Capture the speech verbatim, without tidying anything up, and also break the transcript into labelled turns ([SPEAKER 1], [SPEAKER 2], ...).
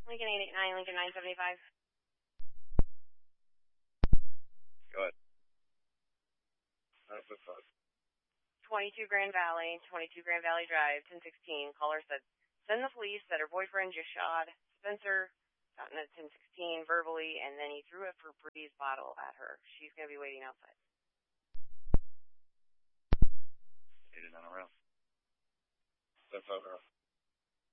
[SPEAKER 1] Lincoln eight eight nine, Lincoln nine seventy-five.
[SPEAKER 2] Go ahead. That's the fuck.
[SPEAKER 1] twenty-two Grand Valley, twenty-two Grand Valley Drive, ten sixteen. Caller said, send the police that her boyfriend just shot Spencer, gotten at ten sixteen verbally, and then he threw a Febreze bottle at her. She's going to be waiting outside.
[SPEAKER 2] eight eight nine around. That's all, girl.